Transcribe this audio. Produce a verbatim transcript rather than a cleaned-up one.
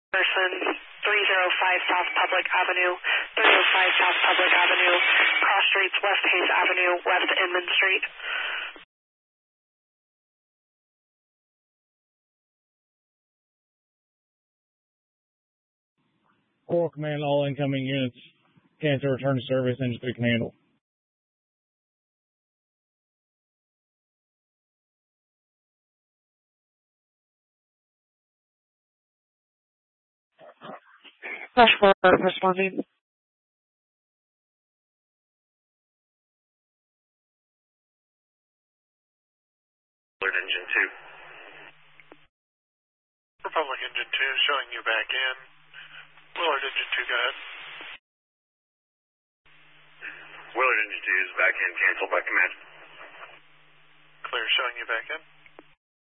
Person, three oh five South Public Avenue, three oh five South Public Avenue, cross streets West Hayes Avenue, West Inman Street. Coral Command, all incoming units, cancel return to service, engine three can handle. Flash forward, responding. Willard Engine two. Republic Engine two, showing you back in. Willard Engine two, go ahead. Willard Engine two is back in, cancel by command. Clear, showing you back in.